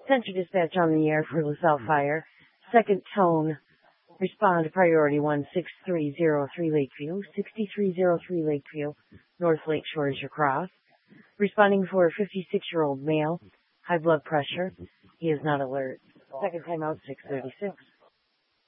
Center dispatch on the air for LaSalle Fire. Second tone. Respond to priority 16303 Lakeview, 6303 Lakeview, North Lakeshore is your cross. Responding for a 56-year-old male, high blood pressure. He is not alert. Second time out, 636.